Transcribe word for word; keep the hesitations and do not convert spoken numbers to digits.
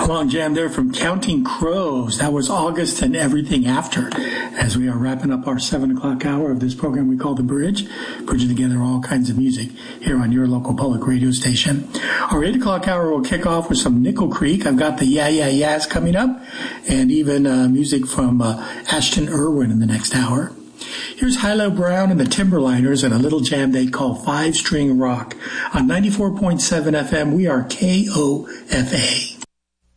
Long jam there from Counting Crows. That was August and Everything After. As we are wrapping up our seven o'clock hour of this program we call The Bridge, bridging together all kinds of music here on your local public radio station. Our eight o'clock hour will kick off with some Nickel Creek. I've got the Yeah Yeah Yeahs coming up, and even uh, music from uh, Ashton Irwin in the next hour. Here's Hilo Brown and the Timberliners and a little jam they call Five String Rock. On ninety-four point seven F M, we are K O F A.